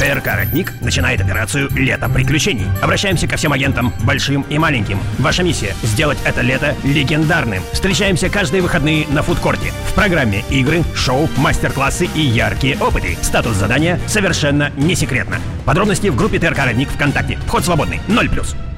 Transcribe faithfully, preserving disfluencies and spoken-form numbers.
ТРК «Родник» начинает операцию «Лето приключений». Обращаемся ко всем агентам, большим и маленьким. Ваша миссия – сделать это лето легендарным. Встречаемся каждые выходные на фудкорте. В программе игры, шоу, мастер-классы и яркие опыты. Статус задания совершенно не секретно. Подробности в группе ТРК «Родник» ВКонтакте. Вход свободный. ноль плюс.